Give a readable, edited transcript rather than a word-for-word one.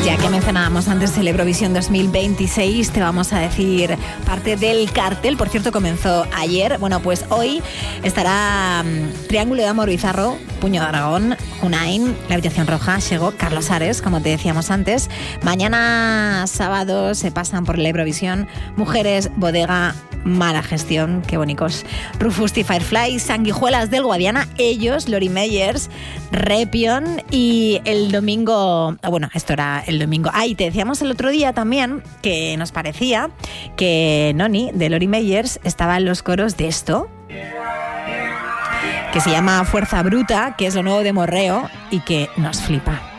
Ya que mencionábamos antes el Eurovisión 2026, te vamos a decir parte del cartel. Por cierto, comenzó ayer. Bueno, pues hoy estará Triángulo de Amor Bizarro, Puño de Aragón, Hunain, La Habitación Roja, Chego, Carlos Ares, como te decíamos antes. Mañana sábado se pasan por la Eurovisión Mujeres, Bodega, Mala Gestión, qué bonitos. Rufus y Firefly, Sanguijuelas del Guadiana, ellos, Lori Meyers, Repion y el domingo... Bueno, esto era el domingo. Y te decíamos el otro día también que nos parecía que Noni, de Lori Meyers, estaba en los coros de esto, que se llama Fuerza Bruta, que es lo nuevo de Morreo y que nos flipa.